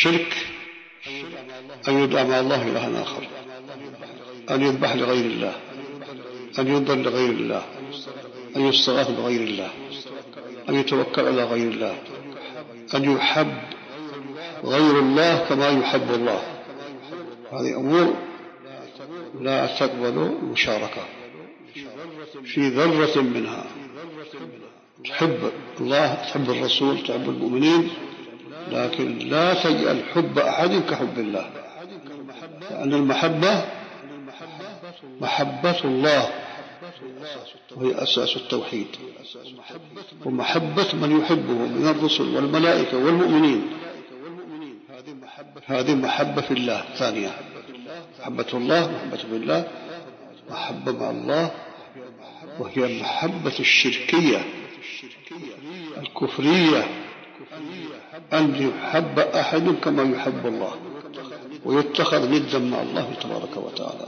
شرك أن يدعى مع الله إلها آخر، أن يذبح لغير الله، أن ينذر لغير الله، أن يستغاث بغير الله، أن يتوكل على غير الله، أن يحب غير الله كما يحب الله. هذه أمور لا تقبل مشاركة في ذرة منها. تحب الله، تحب الرسول، تحب المؤمنين، لكن لا تجعل حب أحد كحب الله، لأن المحبة محبة الله وهي أساس التوحيد، ومحبة من يحبه من الرسل والملائكة والمؤمنين هذه محبة في الله ثانية. محبة الله، محبة في الله، محبة مع الله، وهي المحبة الشركية الكفرية، أن يحب أحد كما يحب الله ويتخذ ندا مع الله تبارك وتعالى.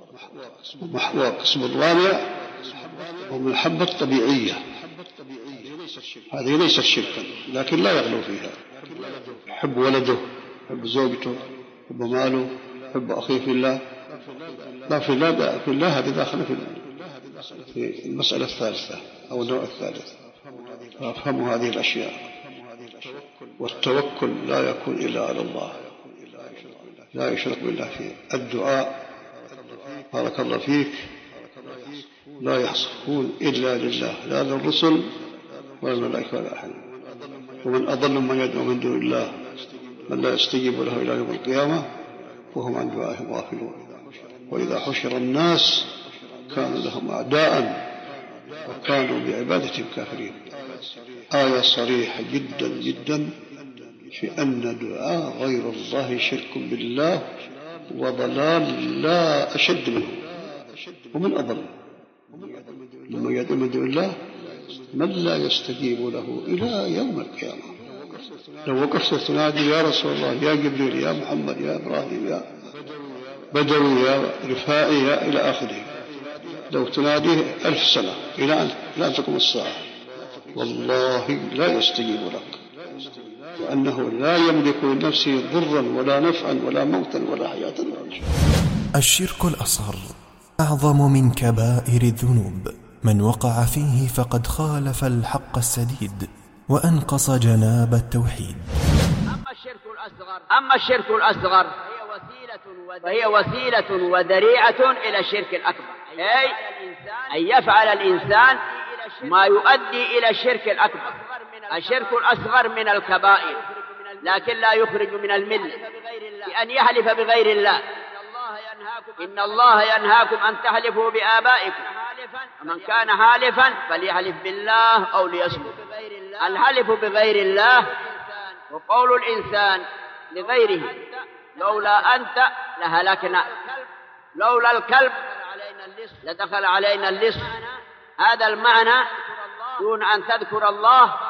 وقسم الرابع ومحبة طبيعية، هذه ليست شركا لكن لا يغلو فيها. يحب ولده، يحب زوجته، يحب ماله، يحب أخيه في الله، لا في الله هذه داخل في المسألة الثالثة أو النوع الثالث. فافهموا هذه الأشياء. والتوكل لا يكون إلا على الله، لا يشرك بالله فيه. الدعاء بارك الله فيك لا يحصلون إلا لله، لا للرسل ولا الملائكة ولا أحد. ومن أضل من يدعو من دون الله من لا يستجيب له إلى يوم القيامة وهم عن دعائهم غافلون. وإذا حشر الناس كانوا لهم أعداء وكانوا بعبادتهم كافرين. آية صريحة جدا جدا في أن دعاء غير الله شرك بالله وضلال لا أشد منه. ومن أضل ممن يدعو من دون الله من لا يستجيب له إلى يوم القيامة. لو وقفت تنادي يا رسول الله، يا جبريل، يا محمد، يا إبراهيم، يا بدوي، يا رفاعي، يا إلى آخره، لو تناديه 1000 سنة إلى أن تقوم الساعة والله لا يستجيب لك، وأنه لا يملك لنفسه ضرا ولا نفعا ولا موتا ولا حياة ولا شيء. الشرك الأصغر أعظم من كبائر الذنوب، من وقع فيه فقد خالف الحق السديد وأنقص جناب التوحيد. أما الشرك الأصغر فهي وسيلة وذريعة إلى الشرك الأكبر، أي أن يفعل الإنسان ما يؤدي إلى الشرك الأكبر. الشرك الأصغر من الكبائر لكن لا يخرج من الملة، بأن يحلف بغير الله. إن الله ينهاكم أن تحلفوا بآبائكم، ومن كان حالفا فليحلف بالله أو ليصمت. الحلف بغير الله وقول الإنسان لغيره لولا أنت لهلكنا، لولا الكلب لدخل علينا اللص. هذا المعنى دون أن تذكر الله